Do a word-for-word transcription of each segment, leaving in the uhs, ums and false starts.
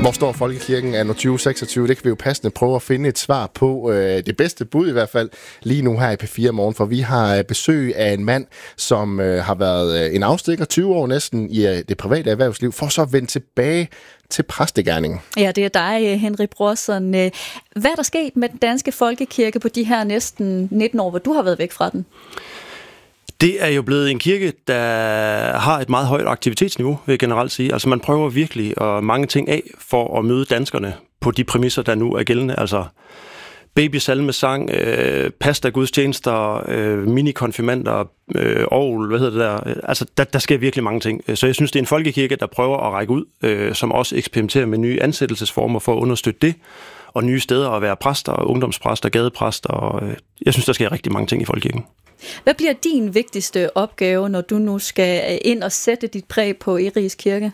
Hvor står folkekirken anno tyve seksogtyve? Det kan vi jo passende prøve at finde et svar på. Det bedste bud i hvert fald lige nu her i P fire Morgen, for vi har besøg af en mand, som har været en afstikker tyve år næsten i det private erhvervsliv, for så at vende tilbage til præstegerningen. Ja, det er dig, Henry Brorson. Hvad er der sket med den danske folkekirke på de her næsten nitten år, hvor du har været væk fra den? Det er jo blevet en kirke, der har et meget højt aktivitetsniveau, vil jeg generelt sige. Altså man prøver virkelig at mange ting af for at møde danskerne på de præmisser, der nu er gældende. Altså babysalmesang, øh, pasta gudstjenester, øh, minikonfirmander, øh, orgel, hvad hedder det der? Altså der, der sker virkelig mange ting. Så jeg synes, det er en folkekirke, der prøver at række ud, øh, som også eksperimenterer med nye ansættelsesformer for at understøtte det, og nye steder at være præster, ungdomspræster, gadepræster. Og, øh, jeg synes, der sker rigtig mange ting i folkekirken. Hvad bliver din vigtigste opgave, når du nu skal ind og sætte dit præg på Egeris Kirke?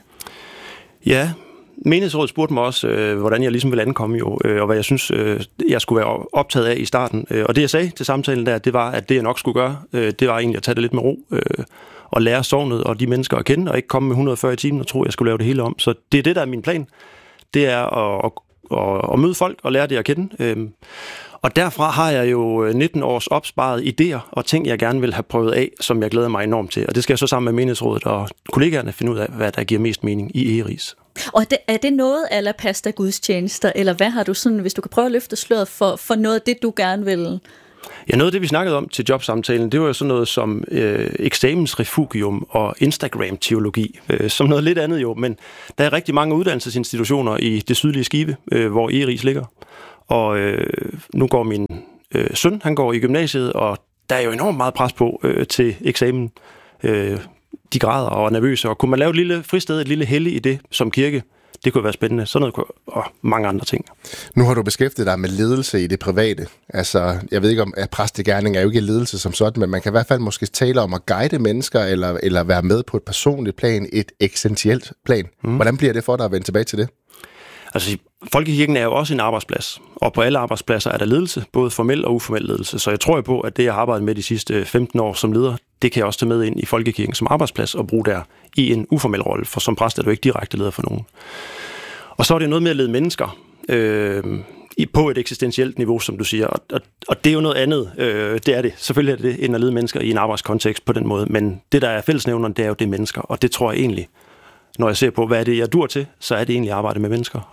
Ja, menighedsrådet spurgte mig også, øh, hvordan jeg ligesom ville ankomme jo, øh, og hvad jeg synes, øh, jeg skulle være optaget af i starten. Øh, og det jeg sagde til samtalen der, det var, at det jeg nok skulle gøre, øh, det var egentlig at tage det lidt med ro, øh, og lære sognet og de mennesker at kende, og ikke komme med et hundrede og fyrre i timen og tro, at jeg skulle lave det hele om. Så det er det, der er min plan. Det er at, at, at, at møde folk og lære det at kende. Øh, Og derfra har jeg jo nitten års opsparede idéer og ting, jeg gerne vil have prøvet af, som jeg glæder mig enormt til. Og det skal jeg så sammen med menighedsrådet og kollegaerne finde ud af, hvad der giver mest mening i Egeris. Og er det, er det noget ala pasta gudstjenester, eller hvad har du sådan, hvis du kan prøve at løfte sløret for, for noget af det, du gerne vil? Ja, noget af det, vi snakkede om til jobsamtalen, det var jo sådan noget som øh, eksamensrefugium og Instagram-teologi, øh, som noget lidt andet jo, men der er rigtig mange uddannelsesinstitutioner i det sydlige Skive, øh, hvor Egeris ligger. Og øh, nu går min øh, søn, han går i gymnasiet, og der er jo enormt meget pres på øh, til eksamen. Øh, de græder og er nervøse, og kunne man lave et lille fristed, et lille hellig i det som kirke, det kunne være spændende. Sådan noget og mange andre ting. Nu har du beskæftiget dig med ledelse i det private. Altså, jeg ved ikke om, at præstegerning er jo ikke ledelse som sådan, men man kan i hvert fald måske tale om at guide mennesker, eller, eller være med på et personligt plan, et eksistentielt plan. Mm. Hvordan bliver det for dig at vende tilbage til det? Altså, folkekirken er jo også en arbejdsplads, og på alle arbejdspladser er der ledelse, både formel og uformel ledelse. Så jeg tror jo på, at det, jeg har arbejdet med de sidste femten år som leder, det kan jeg også tage med ind i folkekirken som arbejdsplads og bruge der i en uformel rolle, for som præst er du ikke direkte leder for nogen. Og så er det noget med at lede mennesker øh, på et eksistentielt niveau, som du siger, og, og, og det er jo noget andet, øh, det er det, selvfølgelig er det, end at lede mennesker i en arbejdskontekst på den måde, men det, der er fællesnævneren, det er jo det mennesker, og det tror jeg egentlig, når jeg ser på, hvad er det, jeg dur til, så er det egentlig at arbejde med mennesker.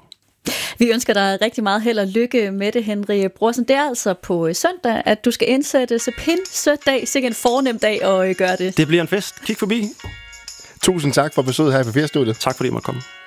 Vi ønsker dig rigtig meget held og lykke med det, Henry Brorson. Det er altså på søndag, at du skal indsætte så pinsedag, sikkert en fornem dag at gøre det. Det bliver en fest. Kig forbi. Tusind tak for besøget her i P fire Studiet. Tak fordi I måtte komme.